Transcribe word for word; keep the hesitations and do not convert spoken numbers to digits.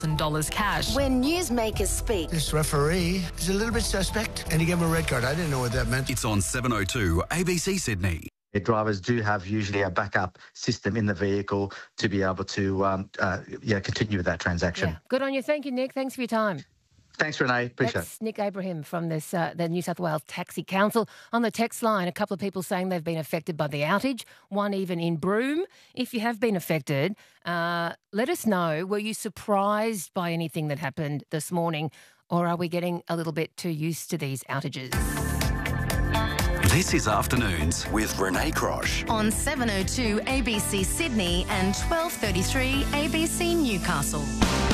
dollars cash. When newsmakers speak, This referee is a little bit suspect, and he gave him a red card. I didn't know what that meant. It's on seven oh two A B C Sydney. Drivers do have usually a backup system in the vehicle to be able to um, uh, yeah, continue with that transaction. Yeah. Good on you. Thank you, Nick. Thanks for your time. Thanks, Renee. Appreciate That's it. Nick Abraham from this, uh, the New South Wales Taxi Council. On the text line, a couple of people saying they've been affected by the outage, one even in Broome. If you have been affected, uh, let us know. Were you surprised by anything that happened this morning, or are we getting a little bit too used to these outages? This is Afternoons with Renee Crosh. on seven oh two A B C Sydney and twelve thirty-three A B C Newcastle.